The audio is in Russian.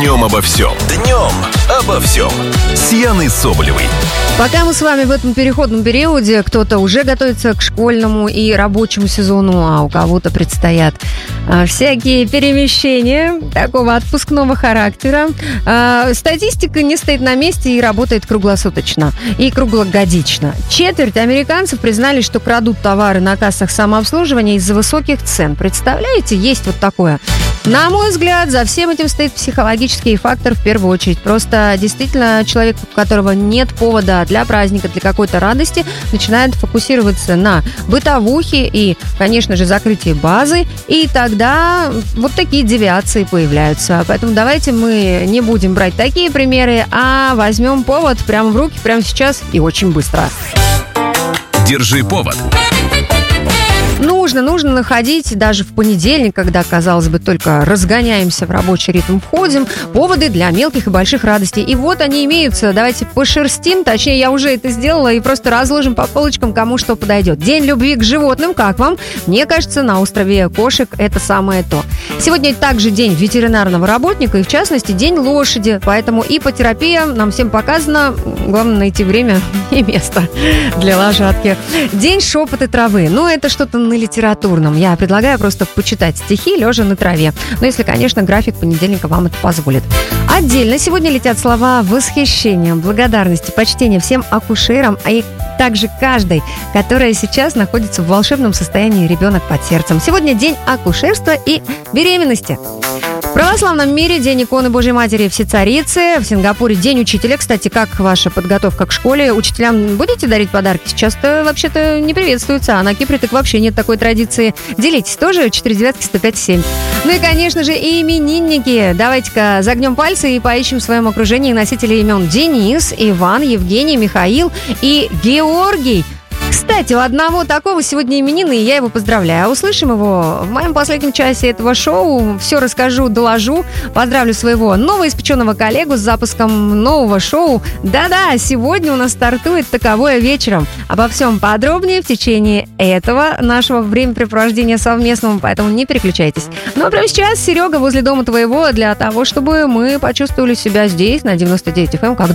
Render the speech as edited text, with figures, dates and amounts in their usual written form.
Днем обо всем. Днем обо всем. С Яной Соболевой. Пока мы с вами в этом переходном периоде, кто-то уже готовится к школьному и рабочему сезону, а у кого-то предстоят всякие перемещения такого отпускного характера. Статистика не стоит на месте и работает круглосуточно и круглогодично. Четверть американцев признали, что крадут товары на кассах самообслуживания из-за высоких цен. Представляете, есть вот такое. На мой взгляд, за всем этим стоит психологический фактор в первую очередь. Просто действительно человек, у которого нет повода для праздника, для какой-то радости, начинает фокусироваться на бытовухе и, конечно же, закрытии базы. И тогда вот такие девиации появляются. Поэтому давайте мы не будем брать такие примеры, а возьмем повод прямо в руки, прямо сейчас и очень быстро. Держи повод. Нужно находить даже в понедельник, когда, казалось бы, только разгоняемся в рабочий ритм, входим, поводы для мелких и больших радостей. И вот они имеются. Давайте пошерстим, точнее, я уже это сделала, и просто разложим по полочкам, кому что подойдет. День любви к животным, как вам? Мне кажется, на острове кошек это самое то. Сегодня также день ветеринарного работника, и в частности, день лошади. Поэтому иппотерапия нам всем показана. Главное найти время и место для лошадки. День шепота травы. Это что-то на литературном. Я предлагаю просто почитать стихи, лежа на траве. Если, конечно, график понедельника вам это позволит. Отдельно сегодня летят слова восхищения, благодарности, почтения всем акушерам, а и также каждой, которая сейчас находится в волшебном состоянии ребенок под сердцем. Сегодня день акушерства и беременности. В православном мире день иконы Божьей Матери Всецарицы. В Сингапуре день учителя. Кстати, как ваша подготовка к школе? Учителям будете дарить подарки? Сейчас-то вообще-то не приветствуется, а на Кипре так вообще нет такой традиции. Делитесь тоже 495-105-7. И, конечно же, и именинники. Давайте-ка загнем пальцы и поищем в своем окружении носителей имен Денис, Иван, Евгений, Михаил и Георгий. Кстати, у одного такого сегодня именины, и я его поздравляю. Услышим его в моем последнем часе этого шоу. Все расскажу, доложу. Поздравлю своего новоиспеченного коллегу с запуском нового шоу. Да-да, сегодня у нас стартует таковое вечером. Обо всем подробнее в течение этого нашего времяпрепровождения совместного, поэтому не переключайтесь. А прямо сейчас Серега возле дома твоего для того, чтобы мы почувствовали себя здесь, на 99 FM, как